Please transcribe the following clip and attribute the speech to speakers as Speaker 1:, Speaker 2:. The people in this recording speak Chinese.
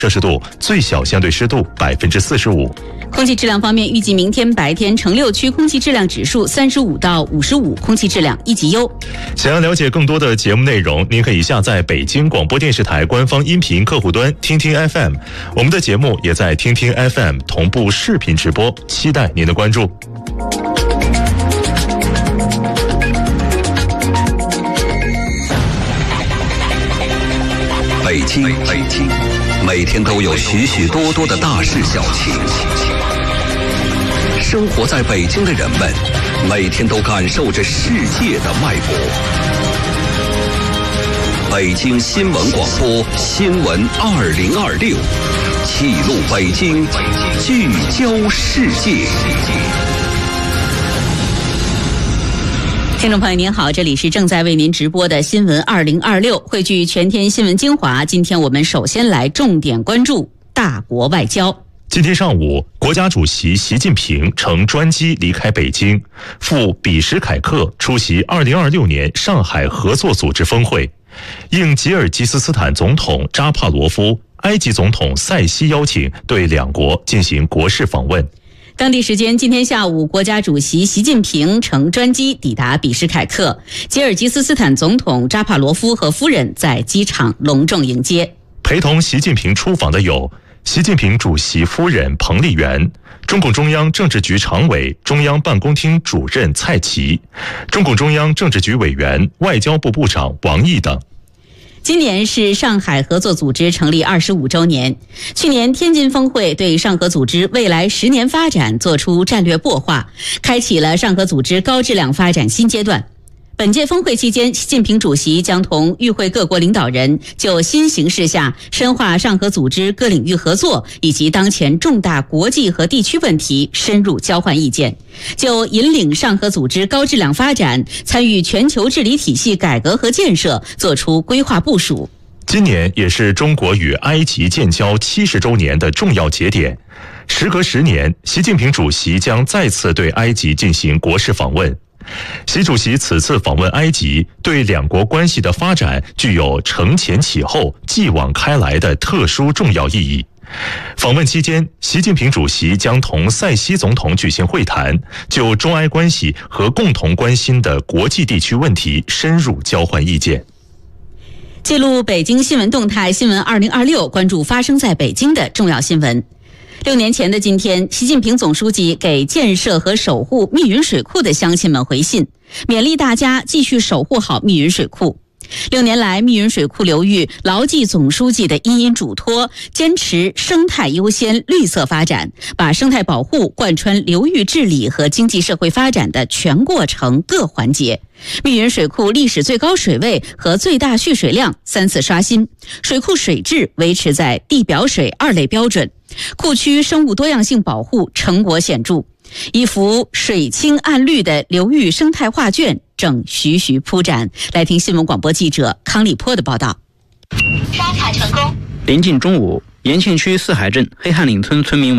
Speaker 1: 摄氏度，最小相对湿度45%。
Speaker 2: 空气质量方面，预计明天白天城6区空气质量指数35到55，空气质量1级优。
Speaker 1: 想要了解更多的节目内容，您可以下载北京广播电视台官方音频客户端听听 FM， 我们的节目也在听听 FM 同步视频直播，期待您的关注。
Speaker 3: 北京，每天都有许许多多的大事小情。生活在北京的人们，每天都感受着世界的脉搏。北京新闻广播新闻2026，记录北京，聚焦世界。
Speaker 2: 听众朋友您好，这里是正在为您直播的新闻2026，汇聚全天新闻精华。今天我们首先来重点关注大国外交。
Speaker 1: 今天上午，国家主席习近平乘专机离开北京，赴比什凯克出席2026年上海合作组织峰会，应吉尔吉斯斯坦总统扎帕罗夫、埃及总统塞西邀请，对两国进行国事访问。
Speaker 2: 当地时间今天下午，国家主席习近平乘专机抵达比什凯克，吉尔吉斯斯坦总统扎帕罗夫和夫人在机场隆重迎接。
Speaker 1: 陪同习近平出访的有习近平主席夫人彭丽媛、中共中央政治局常委、中央办公厅主任蔡奇、中共中央政治局委员、外交部部长王毅等。
Speaker 2: 今年是上海合作组织成立25周年。去年天津峰会对上合组织未来10年发展作出战略擘画，开启了上合组织高质量发展新阶段。本届峰会期间，习近平主席将同与会各国领导人就新形势下深化上合组织各领域合作以及当前重大国际和地区问题深入交换意见，就引领上合组织高质量发展、参与全球治理体系改革和建设作出规划部署。
Speaker 1: 今年也是中国与埃及建交70周年的重要节点，时隔10年，习近平主席将再次对埃及进行国事访问。习主席此次访问埃及，对两国关系的发展具有承前启后、继往开来的特殊重要意义。访问期间，习近平主席将同塞西总统举行会谈，就中埃关系和共同关心的国际地区问题深入交换意见。
Speaker 2: 记录北京新闻动态，新闻2026，关注发生在北京的重要新闻。6年前的今天，习近平总书记给建设和守护密云水库的乡亲们回信，勉励大家继续守护好密云水库。6年来，密云水库流域牢记总书记的殷殷嘱托，坚持生态优先、绿色发展，把生态保护贯穿流域治理和经济社会发展的全过程各环节。密云水库历史最高水位和最大蓄水量3次刷新，水库水质维持在地表水2类标准，库区生物多样性保护成果显著，一幅水清岸绿的流域生态画卷正徐徐铺展。来听新闻广播记者康立波的报道。
Speaker 4: 刷卡成功。
Speaker 5: 临近中午，延庆区四海镇黑汉岭村村民